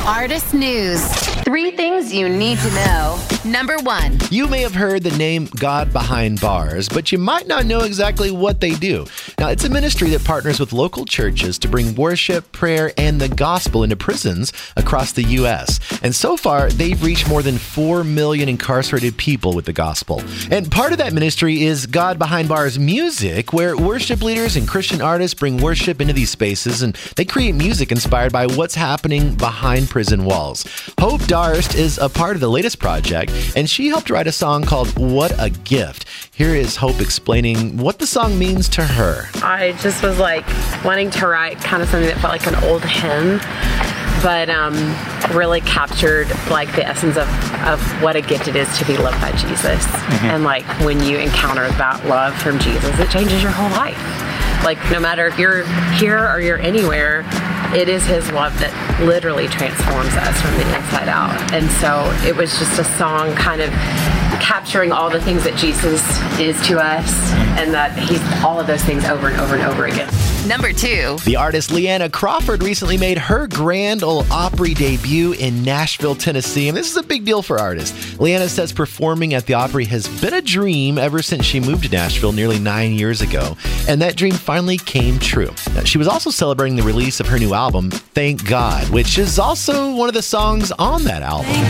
Artist News. 3 things you need to know. Number 1. You may have heard the name God Behind Bars, but you might not know exactly what they do. Now, it's a ministry that partners with local churches to bring worship, prayer, and the gospel into prisons across the U.S. And so far, they've reached more than 4 million incarcerated people with the gospel. And part of that ministry is God Behind Bars Music, where worship leaders and Christian artists bring worship into these spaces, and they create music inspired by what's happening behind prison walls. Hope Darst is a part of the latest project, and she helped write a song called What a Gift. Here is Hope explaining what the song means to her. I just was wanting to write kind of something that felt like an old hymn, but really captured the essence of what a gift it is to be loved by Jesus. And when you encounter that love from Jesus, it changes your whole life. No matter if you're here or you're anywhere, it is his love that literally transforms us from the inside out. And so it was just a song kind of capturing all the things that Jesus is to us, and that he's all of those things over and over and over again. Number 2. The artist Leanna Crawford recently made her Grand Ole Opry debut in Nashville, Tennessee, and this is a big deal for artists. Leanna says performing at the Opry has been a dream ever since she moved to Nashville nearly 9 years ago, and that dream finally came true. She was also celebrating the release of her new album, Thank God, which is also one of the songs on that album.